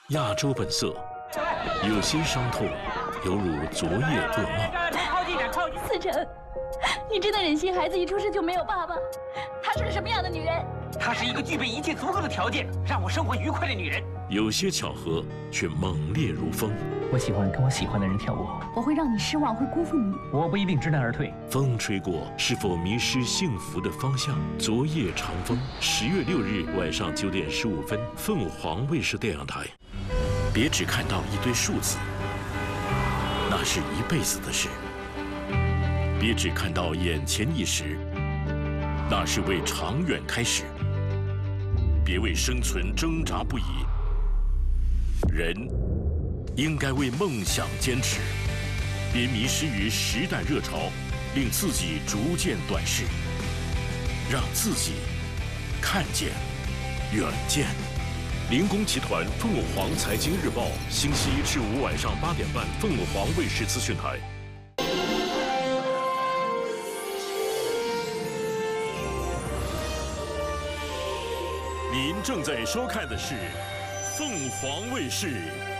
亚洲本色，有些伤痛，犹如昨夜噩梦。 靠近点，靠近！ 思成，你真的忍心孩子一出生就没有爸爸？她是个什么样的女人？ 她是一个具备一切足够的条件，让我生活愉快的女人。 有些巧合，却猛烈如风。 我喜欢跟我喜欢的人跳舞。 我会让你失望，会辜负你。 我不一定知难而退。 风吹过，是否迷失幸福的方向？昨夜长风，10月6日晚上9点15分，凤凰卫视电视台。别只看到一堆数字，那是一辈子的事；别只看到眼前一时，那是为长远开始。别为生存挣扎不已，人应该为梦想坚持。别迷失于时代热潮，令自己逐渐短视，让自己看见远见。林工集团凤凰财经日报，星期1至5晚上8点半，凤凰卫视资讯台。您正在收看的是凤凰卫视